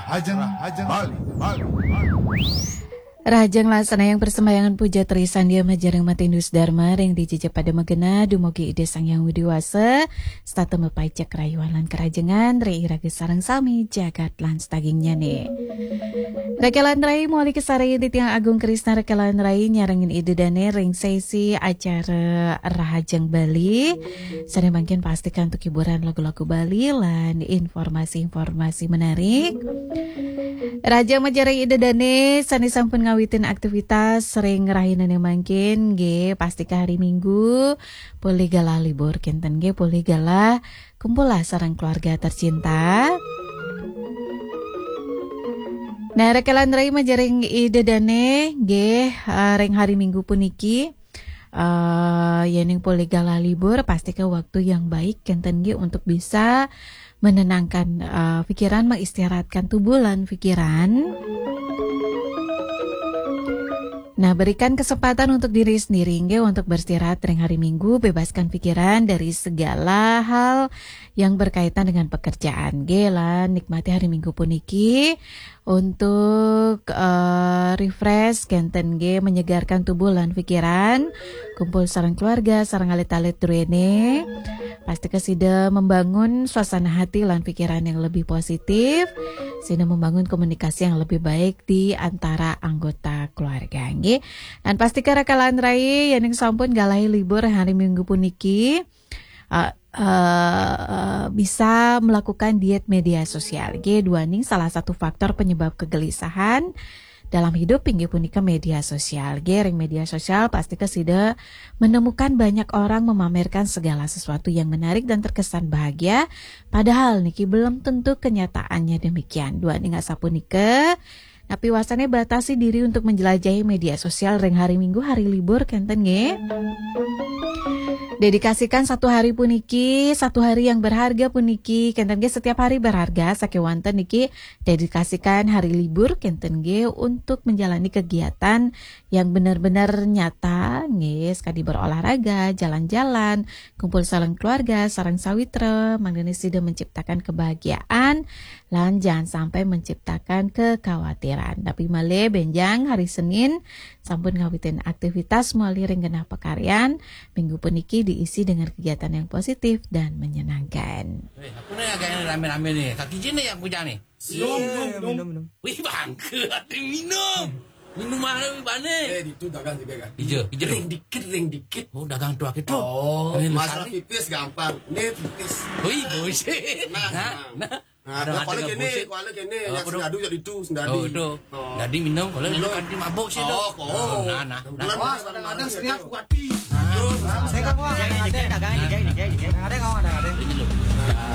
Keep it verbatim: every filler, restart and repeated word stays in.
Rahajang Bali, Bali. Rahajang laksana yang persembayangan puja terisan dia majareng matindus dharma ring dijejak pada megena dumugi ide sang yang widiwasa stata mepajak rayualan kerajengan ri irage sareng sami jagat lan stagingnya nih. Rekelan rai muali kesari di tiang agung Krisna rekelan rai nyarengin ide dane ring sesi acara Rahajang Bali. Sana mungkin pastikan untuk hiburan lagu-lagu Bali lan informasi-informasi menarik. Raja majareng ide dane sani sampun ngawitin aktivitas sering ngerahinan yang mungkin ge pasti ke hari Minggu boleh galah libur kenten ge boleh galah kumpul lah sareng keluarga tercinta. Nah rekelan rai majareng ide dane ge uh, ring hari Minggu puniki uh, yening boleh galah libur pasti ke waktu yang baik kenten ge untuk bisa menenangkan uh, pikiran, mengistirahatkan tubuh dan pikiran. Nah, berikan kesempatan untuk diri sendiri nge, untuk beristirahat ring hari Minggu, bebaskan pikiran dari segala hal yang berkaitan dengan pekerjaan. Nge lan nikmati hari Minggu puniki untuk uh, refresh kenten nge, menyegarkan tubuh lan pikiran, kumpul sareng keluarga, sareng alit-alit druene. Pasti kesida membangun suasana hati lan pikiran yang lebih positif, sehingga membangun komunikasi yang lebih baik di antara anggota keluarga. Nggih. Dan pasti rekalan rai yang sampun galahi libur hari Minggu puniki uh, uh, bisa melakukan diet media sosial. Nggih, dua ning salah satu faktor penyebab kegelisahan dalam hidup pinggir punika media sosial. Gering media sosial pasti kesida menemukan banyak orang memamerkan segala sesuatu yang menarik dan terkesan bahagia. Padahal niki belum tentu kenyataannya demikian. Dua ning sapunika tapi wasannya batasi diri untuk menjelajahi media sosial ring hari Minggu hari libur kenten nge. Dedikasikan satu hari puniki, satu hari yang berharga puniki, kenten ge setiap hari berharga, sakewanten niki dedikasikan hari libur kenten ge untuk menjalani kegiatan yang benar-benar nyata, nge, sekali berolahraga, jalan-jalan, kumpul sareng keluarga, sareng sawitra, mangdene sida menciptakan kebahagiaan, lan jangan sampai menciptakan kekhawatiran. Tapi male benjang hari Senin sampun ngawitin aktivitas melalui ring genah pekaryan, Minggu puniki diisi dengan kegiatan yang positif dan menyenangkan. Eh, aku nih agak rame-rame nih. Kaki jin yang punya nih. Minum, minum, minum, minum. Wih bangke, ada yang minum. Minum mana wih bane? Eh, itu dagang juga kan. Ijo, ijo. Ring dikit, ring dikit. Oh, dagang tua gitu. Oh, Ini masalah lusari. pipis gampang. Ini pipis. Wih, bullshit. Nah, Nah, nah. Nah, Ada kalau ada gini, bullshit. kalau gini, Oh, yang kudu. sendadu jadi itu, sendadu. Oh, itu. Jadi minum, kalau lu kan di mabuk sih Oh, tuh. oh. Nah, nah, nah. Kebetulan Wah, kadang-kadang kadang-kadang setiap setiap kuati. Saya kan wah, ada dagang ini,